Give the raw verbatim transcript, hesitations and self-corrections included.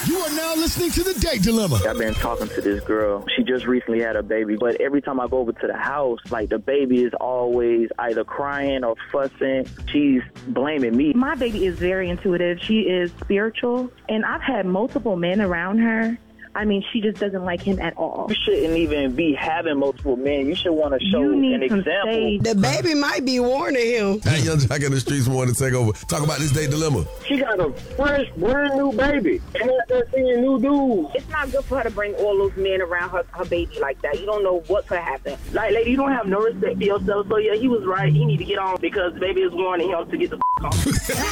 You are now listening to The Date Dilemma. I've been talking to this girl. She just recently had a baby, but every time I go over to the house, like the baby is always either crying or fussing. She's blaming me. My baby is very intuitive. She is spiritual, and I've had multiple men around her. I mean, she just doesn't like him at all. You shouldn't even be having multiple men. You should want to show You need an some example. stage. The baby might be warning him. Hey, Young Jack in the streets wanted to take over. Talk about this date dilemma. She got a fresh, brand new baby. And after seeing new dudes. It's not good for her to bring all those men around her, her baby like that. You don't know what could happen. Like, lady, you don't have no respect for yourself. So, yeah, he was right. He need to get on because the baby is wanting him to get the f*** on.